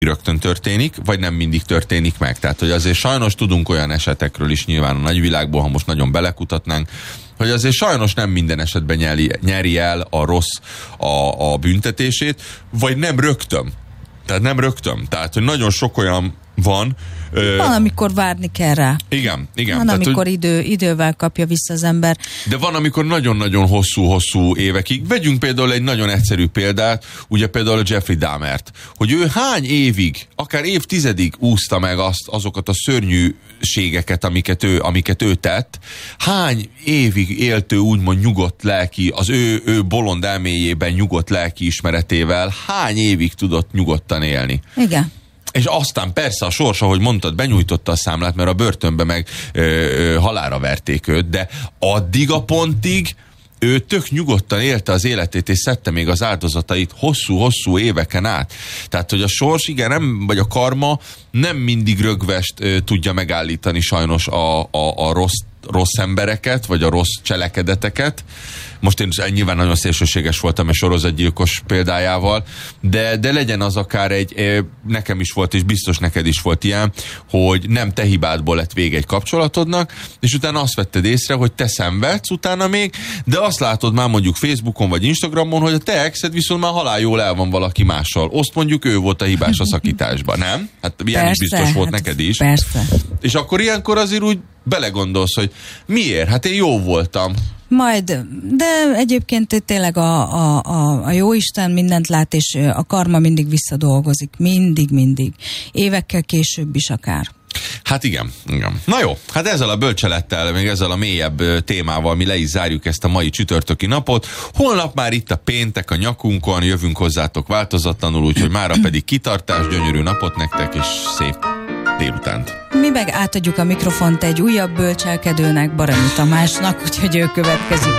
rögtön történik, vagy nem mindig történik meg. Tehát, hogy azért sajnos tudunk olyan esetekről is nyilván a nagyvilágból, ha most nagyon belekutatnánk, hogy azért sajnos nem minden esetben nyeri el a rossz a büntetését, vagy nem rögtön. Tehát nem rögtön. Tehát, hogy nagyon sok olyan van. Van, amikor várni kell rá. Igen. Van, tehát, amikor idővel kapja vissza az ember. De van, amikor nagyon-nagyon hosszú évekig. Vegyünk például egy nagyon egyszerű példát, ugye például a Jeffrey Dahmert, hogy ő hány évig, akár évtizedig úszta meg azokat a szörnyűségeket, amiket ő tett, hány évig élt ő úgymond nyugodt lelki, az ő bolond elméjében nyugodt lelki ismeretével, hány évig tudott nyugodtan élni. Igen. És aztán persze a sors, ahogy mondtad, benyújtotta a számlát, mert a börtönbe meg halálra verték őt, de addig a pontig ő tök nyugodtan élte az életét, és szedte még az áldozatait hosszú-hosszú éveken át. Tehát, hogy a sors, igen, nem, vagy a karma nem mindig rögvest tudja megállítani sajnos a rossz embereket, vagy a rossz cselekedeteket. Most én nyilván nagyon szélsőséges voltam egy sorozatgyilkos példájával, de legyen az akár nekem is volt, és biztos neked is volt ilyen, hogy nem te hibádból lett vége egy kapcsolatodnak, és utána azt vetted észre, hogy te szenvedsz utána még, de azt látod már mondjuk Facebookon vagy Instagramon, hogy a te exed viszont már haláljól el van valaki mással. Azt mondjuk ő volt a hibás a szakításban, nem? Hát ilyen persze, is biztos volt neked is. Persze. És akkor ilyenkor azért úgy belegondolsz, hogy miért? Hát én jó voltam. De egyébként tényleg a jóisten mindent lát, és a karma mindig visszadolgozik. Mindig. Évekkel később is akár. Hát igen. Na jó, hát ezzel a bölcselettel, még ezzel a mélyebb témával mi le is zárjuk ezt a mai csütörtöki napot. Holnap már itt a péntek a nyakunkon, jövünk hozzátok változatlanul, úgyhogy mára pedig kitartás, gyönyörű napot nektek, és szép délutánt. Mi meg átadjuk a mikrofont egy újabb bölcselkedőnek, Baranyi Tamásnak, úgyhogy ő következik.